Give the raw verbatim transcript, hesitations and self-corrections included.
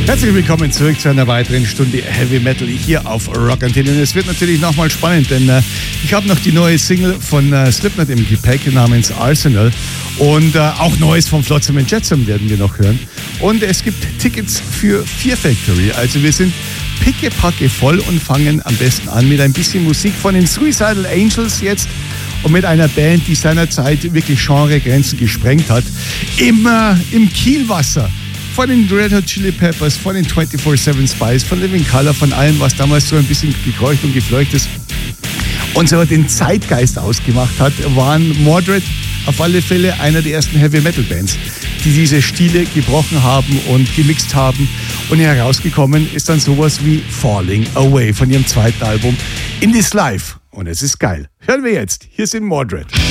Herzlich willkommen zurück zu einer weiteren Stunde Heavy Metal hier auf Rock Antenne. Und es wird natürlich nochmal spannend, denn äh, ich habe noch die neue Single von äh, Slipknot im Gepäck namens Arsenal und äh, auch Neues von Flotsam and Jetsam werden wir noch hören. Und es gibt Tickets für Fear Factory, also wir sind pickepacke voll und fangen am besten an mit ein bisschen Musik von den Suicidal Angels jetzt und mit einer Band, die seinerzeit wirklich Genregrenzen gesprengt hat, immer im Kielwasser. Von den Red Hot Chili Peppers, von den vierundzwanzig sieben Spice, von Living Colour, von allem, was damals so ein bisschen gekreucht und gefleucht ist und so den Zeitgeist ausgemacht hat, waren Mordred auf alle Fälle einer der ersten Heavy Metal Bands, die diese Stile gebrochen haben und gemixt haben. Und herausgekommen ist dann sowas wie Falling Away von ihrem zweiten Album In This Life. Und es ist geil. Hören wir jetzt. Hier sind Mordred.